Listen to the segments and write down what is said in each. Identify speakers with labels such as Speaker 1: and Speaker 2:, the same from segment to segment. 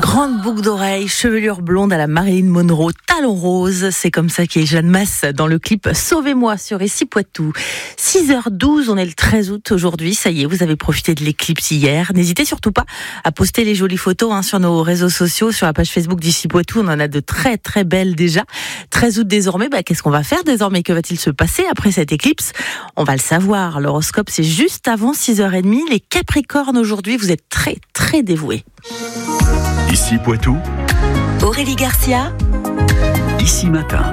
Speaker 1: Grande boucle d'oreilles, chevelure blonde à la Marilyn Monroe, talons roses. C'est comme ça qu'est Jeanne Masse dans le clip Sauvez-moi sur Ici Poitou. 6h12, on est le 13 août aujourd'hui. Ça y est, vous avez profité de l'éclipse hier. N'hésitez surtout pas à poster les jolies photos sur nos réseaux sociaux, sur la page Facebook d'Ici Poitou. On en a de très très belles déjà. 13 août désormais, qu'est-ce qu'on va faire désormais? Que va-t-il se passer après cette éclipse? On va le savoir. L'horoscope, c'est juste avant 6h30. Les Capricornes aujourd'hui, vous êtes très très dévoués.
Speaker 2: Ici Poitou,
Speaker 3: Aurélie Garcia,
Speaker 2: Ici Matin.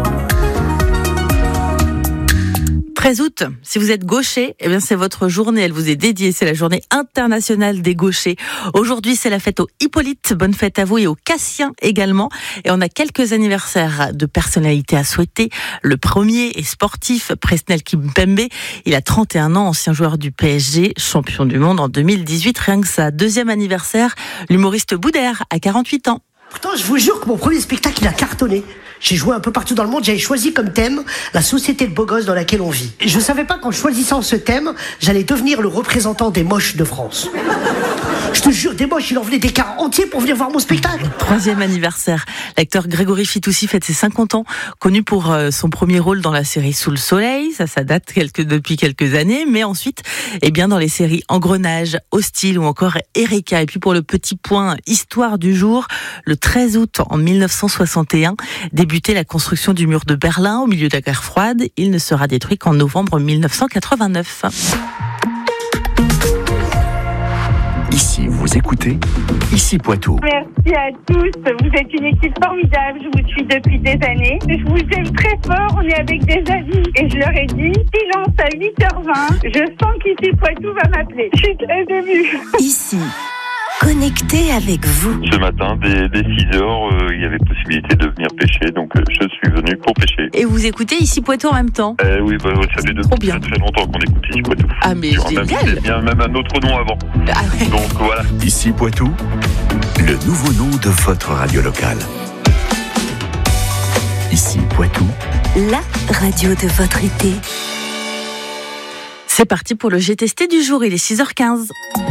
Speaker 1: 13 août, si vous êtes gaucher, c'est votre journée, elle vous est dédiée, c'est la journée internationale des gauchers. Aujourd'hui, c'est la fête aux Hippolytes, bonne fête à vous, et aux Cassiens également. Et on a quelques anniversaires de personnalités à souhaiter. Le premier est sportif, Presnel Kimpembe, il a 31 ans, ancien joueur du PSG, champion du monde en 2018, rien que ça. Deuxième anniversaire, l'humoriste Boudère, à 48 ans.
Speaker 4: Pourtant, je vous jure que mon premier spectacle, il a cartonné. J'ai joué un peu partout dans le monde, j'avais choisi comme thème la société de beaux gosses dans laquelle on vit. Et je savais pas qu'en choisissant ce thème, j'allais devenir le représentant des moches de France. Je te jure, des moches, il en venait des cars entiers pour venir voir mon spectacle.
Speaker 1: Troisième anniversaire, l'acteur Grégory Fitoussi fête ses 50 ans, connu pour son premier rôle dans la série Sous le soleil, ça date depuis quelques années, mais ensuite, dans les séries Engrenage, Hostile ou encore Erika. Et puis pour le petit point histoire du jour, le 13 août en 1961, débutait la construction du mur de Berlin au milieu de la guerre froide. Il ne sera détruit qu'en novembre 1989.
Speaker 2: Ici, vous écoutez Ici Poitou.
Speaker 5: Merci à tous, vous êtes une équipe formidable, je vous suis depuis des années. Je vous aime très fort, on est avec des amis. Et je leur ai dit, silence à 8h20, je sens qu'Ici Poitou va m'appeler. Je suis très émue.
Speaker 3: Ici, connecté avec vous.
Speaker 6: Ce matin, dès 6h, il y avait possibilité de venir pêcher, donc je suis venu pour pêcher.
Speaker 1: Et vous écoutez Ici Poitou en même temps?
Speaker 6: Oui, ça fait
Speaker 1: trop bien.
Speaker 6: Très longtemps qu'on écoute Ici Poitou.
Speaker 1: Ah mais génial.
Speaker 6: Même un autre nom avant.
Speaker 1: Ah ouais.
Speaker 6: Donc voilà.
Speaker 2: Ici Poitou, le nouveau nom de votre radio locale. Ici Poitou,
Speaker 3: la radio de votre été.
Speaker 1: C'est parti pour le GTST du jour, il est 6h15.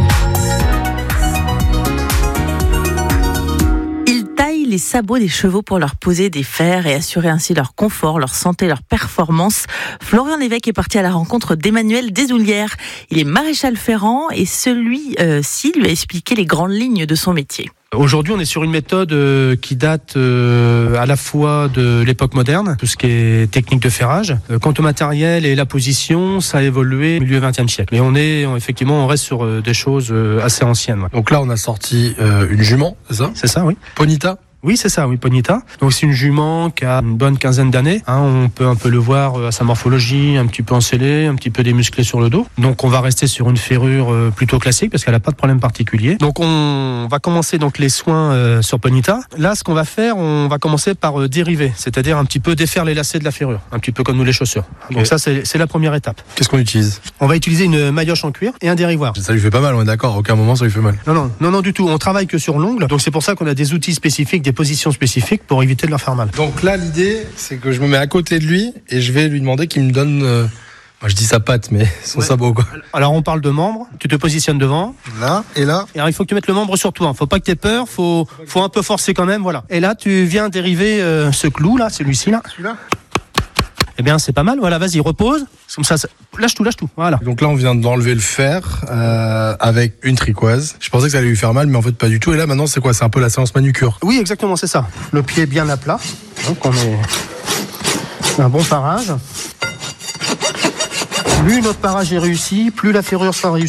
Speaker 1: Les sabots des chevaux pour leur poser des fers et assurer ainsi leur confort, leur santé, leur performance. Florian Lévesque est parti à la rencontre d'Emmanuel Desoulières. Il est maréchal ferrant et celui-ci lui a expliqué les grandes lignes de son métier.
Speaker 7: Aujourd'hui, on est sur une méthode qui date à la fois de l'époque moderne, tout ce qui est technique de ferrage. Quant au matériel et la position, ça a évolué au milieu 20e siècle. Et on reste sur des choses assez anciennes.
Speaker 8: Donc là, on a sorti une jument, c'est ça ?
Speaker 7: C'est ça, oui.
Speaker 8: Ponita ?
Speaker 7: Oui, c'est ça, oui, Ponita. Donc c'est une jument qui a une bonne quinzaine d'années. On peut un peu le voir à sa morphologie, un petit peu encellée, un petit peu démusclée sur le dos. Donc on va rester sur une ferrure plutôt classique parce qu'elle n'a pas de problème particulier. Donc on va commencer les soins sur Ponita. Là, ce qu'on va faire, on va commencer par dériver, c'est-à-dire un petit peu défaire les lacets de la ferrure, un petit peu comme nous les chaussures. Okay. Donc ça, c'est la première étape.
Speaker 8: Qu'est-ce qu'on utilise ?
Speaker 7: On va utiliser une maillotche en cuir et un dérivoire.
Speaker 8: Ça lui fait pas mal, on est d'accord, à aucun moment ça lui fait mal.
Speaker 7: Non du tout. On travaille que sur l'ongle, donc c'est pour ça qu'on a des outils spécifiques, des positions spécifiques pour éviter de leur faire mal.
Speaker 8: Donc là, l'idée, c'est que je me mets à côté de lui et je vais lui demander qu'il me donne, moi je dis sa patte, mais son sabot, quoi.
Speaker 7: Alors on parle de membre, tu te positionnes devant.
Speaker 8: Là, et là.
Speaker 7: Et alors il faut que tu mettes le membre sur toi, faut pas que tu aies peur, faut un peu forcer quand même, voilà. Et là, tu viens dériver ce clou, là, celui-ci, là.
Speaker 8: Celui-là.
Speaker 7: Eh bien, c'est pas mal, voilà, vas-y, repose. Comme ça, lâche tout, voilà.
Speaker 8: Donc là, on vient d'enlever le fer avec une tricoise. Je pensais que ça allait lui faire mal, mais en fait, pas du tout. Et là, maintenant, c'est quoi ? C'est un peu la séance manucure.
Speaker 7: Oui, exactement, c'est ça. Le pied bien à plat. Donc, on est un bon parage. Plus notre parage est réussi, plus la ferrure sera réussie.